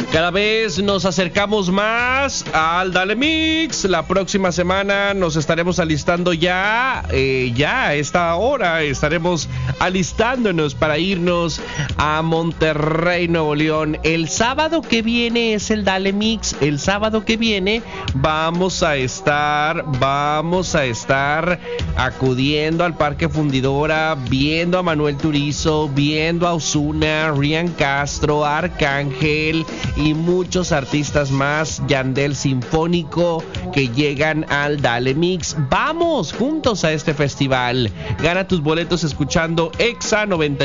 Cada vez nos acercamos más al Dale Mix. La próxima semana nos estaremos alistando ya a esta hora estaremos alistándonos para irnos a Monterrey, Nuevo León. El sábado que viene es el Dale Mix. El sábado que viene vamos a estar acudiendo al Parque Fundidora, viendo a Manuel Turizo, viendo a Ozuna, Ryan Castro, Arcángel y muchos artistas más, Yandel Sinfónico, que llegan al Dale Mix. Vamos juntos a este festival. Gana tus boletos escuchando Exa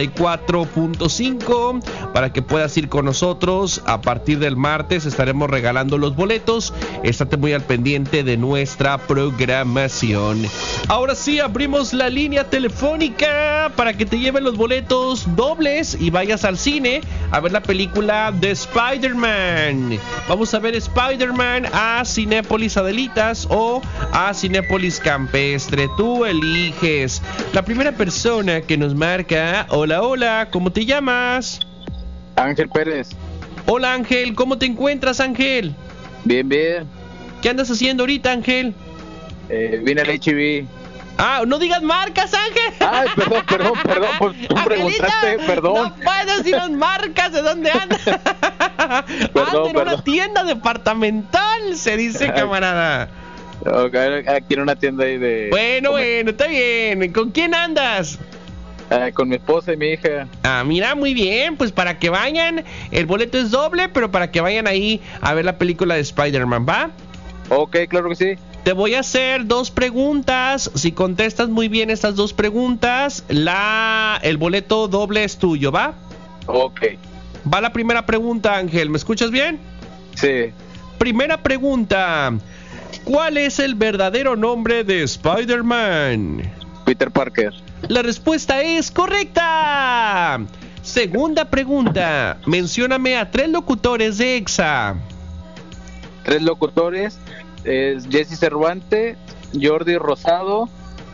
94.5 para que puedas ir con nosotros. A partir del martes estaremos regalando los boletos. Estate muy al pendiente de nuestra programación. Ahora sí, abrimos la línea telefónica para que te lleven los boletos dobles y vayas al cine a ver la película de Spider-Man. Vamos a ver Spider-Man a Cinépolis Adelitas o a Cinépolis Campestre. Tú eliges. La primera persona que nos marca. Hola, ¿cómo te llamas? Ángel Pérez. Hola Ángel, ¿cómo te encuentras, Ángel? Bien. ¿Qué andas haciendo ahorita, Ángel? Vine al H&B. No digas marcas, Ángel. Ay, perdón, pues tú preguntaste, perdón. No puedes decir las marcas de dónde andas. Perdón. En una tienda departamental, se dice, camarada. Okay, aquí en una tienda ahí de... Bueno, está bien. ¿Con quién andas? Con mi esposa y mi hija. Mira, muy bien, pues para que vayan, el boleto es doble, pero para que vayan ahí a ver la película de Spider-Man, ¿va? Ok, claro que sí. Te voy a hacer 2 preguntas. Si contestas muy bien estas 2 preguntas, el boleto doble es tuyo, ¿va? Ok. Va la primera pregunta, Ángel. ¿Me escuchas bien? Sí. Primera pregunta. ¿Cuál es el verdadero nombre de Spider-Man? Peter Parker. La respuesta es correcta. Segunda pregunta. Mencióname a 3 locutores de Exa. 3 locutores. Es Jesse Cervantes, Jordi Rosado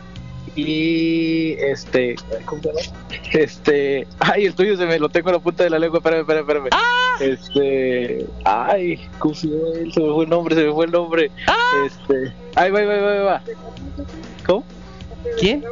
y ¿cómo se llama? Ay, el tuyo lo tengo en la punta de la lengua, espérame. ¿Cómo se llama él? Se me fue el nombre. Ay, va. ¿Cómo? ¿Quién?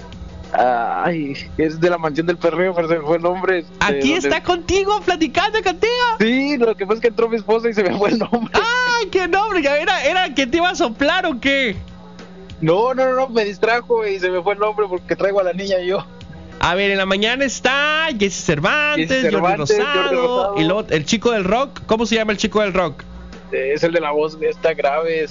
Es de la Mansión del Perreo, pero se me fue el nombre. Aquí está contigo, platicando contigo. Sí, lo que pasa es que entró mi esposa y se me fue el nombre. ¡Ay, qué nombre! ¿Era que te iba a soplar o qué? No, me distrajo y se me fue el nombre porque traigo a la niña y yo. A ver, en la mañana está Jesse Cervantes, Jordi Rosado, y luego el chico del rock. ¿Cómo se llama el chico del rock? Es el de la voz esta grave,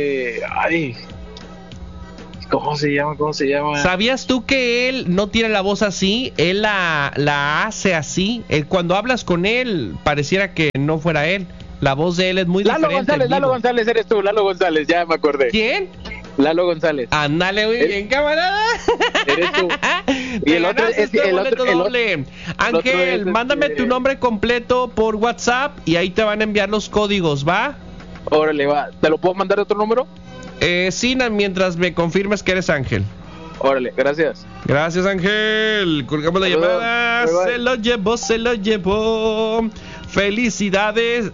¿Cómo se llama? ¿Sabías tú que él no tiene la voz así? Él la hace así. Cuando hablas con él, pareciera que no fuera él. La voz de él es muy diferente. Lalo González eres tú, Lalo González, ya me acordé. ¿Quién? Lalo González. Ándale, muy bien, camarada. Eres tú. Y el otro es el otro doble. Ángel, mándame tu nombre completo por WhatsApp y ahí te van a enviar los códigos, ¿va? Órale, va. ¿Te lo puedo mandar otro número? Sí, mientras me confirmes que eres Ángel. Órale, gracias. Gracias, Ángel. Colgamos la llamada. Bye. Se lo llevó. Felicidades.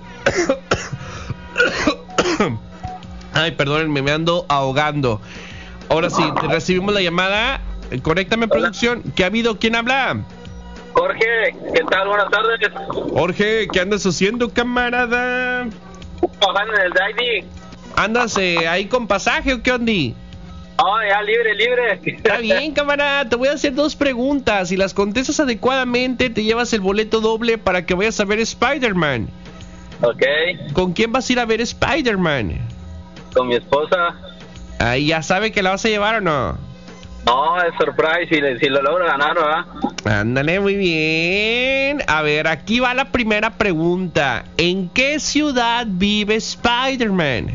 Ay, perdónenme, me ando ahogando. Ahora sí, recibimos la llamada. Conéctame, producción. ¿Qué ha habido? ¿Quién habla? Jorge, ¿qué tal? Buenas tardes. Jorge, ¿qué andas haciendo, camarada? Trabajando en el dining. ¿Andas ahí con pasaje o qué onda? Ya libre. Está bien, camarada. Te voy a hacer 2 preguntas. Si las contestas adecuadamente, te llevas el boleto doble para que vayas a ver Spider-Man. Ok. ¿Con quién vas a ir a ver Spider-Man? Con mi esposa. Ahí ya sabe que la vas a llevar o no. No, es surprise si lo logro ganar, ¿verdad? Ándale, muy bien. A ver, aquí va la primera pregunta. ¿En qué ciudad vive Spider-Man?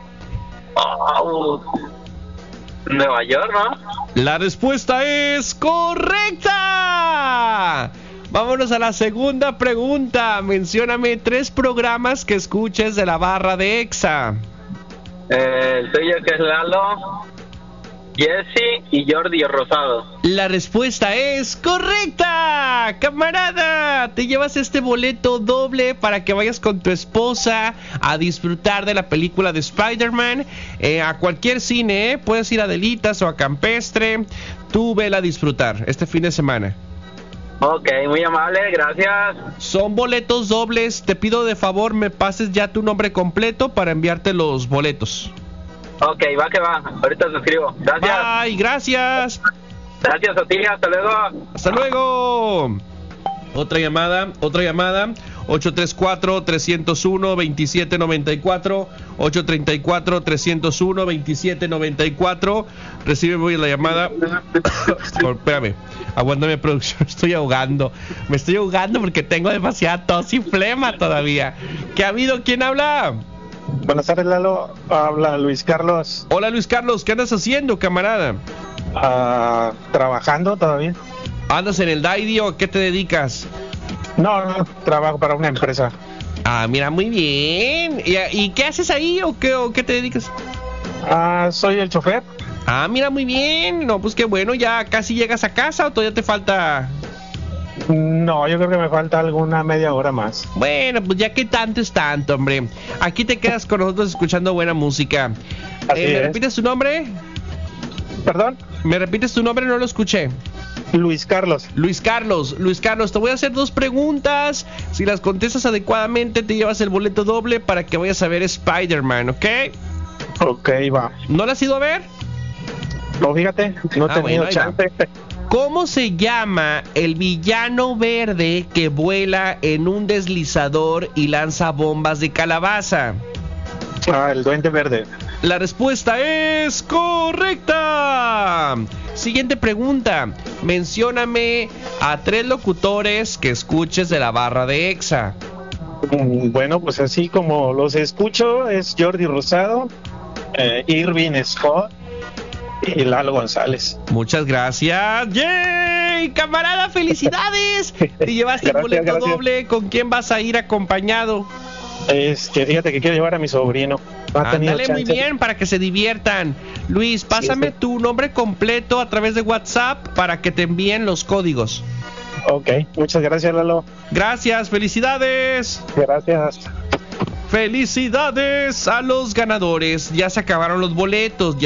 Nueva York, ¿no? La respuesta es correcta. Vámonos a la segunda pregunta. Mencióname 3 programas que escuches de la barra de Exa. El tuyo, que es Lalo. Jesse y Jordi Rosado. La respuesta es correcta, camarada. Te llevas este boleto doble para que vayas con tu esposa a disfrutar de la película de Spider-Man a cualquier cine, ¿eh? Puedes ir a Delitas o a Campestre. Tú vela a disfrutar este fin de semana. Ok, muy amable, gracias. Son boletos dobles. Te pido de favor me pases ya tu nombre completo para enviarte los boletos. Ok, va que va. Ahorita te escribo. Gracias. Bye, gracias. Gracias a ti, hasta luego. Hasta luego. Otra llamada. 834-301-2794. 834-301-2794. Recibe muy la llamada. Espérame. Aguántame, producción. Me estoy ahogando porque tengo demasiada tos y flema todavía. ¿Qué ha habido? ¿Quién habla? Buenas tardes, Lalo. Habla Luis Carlos. Hola, Luis Carlos. ¿Qué andas haciendo, camarada? Trabajando todavía. ¿Andas en el DAIDI o a qué te dedicas? No, trabajo para una empresa. Ah, mira, muy bien. ¿Y qué haces ahí o qué te dedicas? Soy el chofer. Ah, mira, muy bien. No, pues qué bueno. ¿Ya casi llegas a casa o todavía te falta...? No, yo creo que me falta alguna media hora más. Bueno, pues ya que tanto es tanto, hombre. Aquí te quedas con nosotros escuchando buena música. ¿Me repites tu nombre? ¿Perdón? ¿Me repites tu nombre? No lo escuché. Luis Carlos. Luis Carlos, te voy a hacer 2 preguntas. Si las contestas adecuadamente, te llevas el boleto doble para que vayas a ver Spider-Man, ¿ok? Ok, va. ¿No la has ido a ver? No, fíjate, no he tenido chance. ¿Cómo se llama el villano verde que vuela en un deslizador y lanza bombas de calabaza? El Duende Verde. La respuesta es correcta. Siguiente pregunta. Mencióname a 3 locutores que escuches de la barra de EXA. Bueno, pues así como los escucho, es Jordi Rosado, Irving Scott y Lalo González. Muchas gracias. ¡Yay! Camarada, felicidades. Te llevaste el boleto doble. ¿Con quién vas a ir acompañado? Fíjate que quiero llevar a mi sobrino. Ándale, muy bien, para que se diviertan. Luis, pásame tu nombre completo a través de WhatsApp para que te envíen los códigos. Ok, muchas gracias, Lalo. Gracias, felicidades. Gracias. Felicidades a los ganadores. Ya se acabaron los boletos,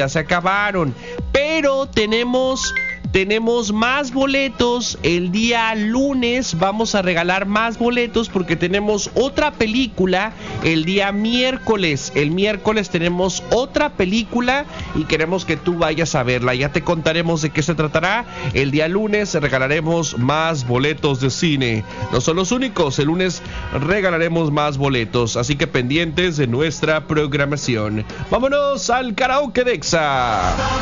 pero tenemos más boletos. El día lunes vamos a regalar más boletos porque tenemos otra película el día miércoles. El miércoles tenemos otra película y queremos que tú vayas a verla. Ya te contaremos de qué se tratará. El día lunes regalaremos más boletos de cine. No son los únicos, el lunes regalaremos más boletos, así que pendientes de nuestra programación. Vámonos al karaoke de EXA.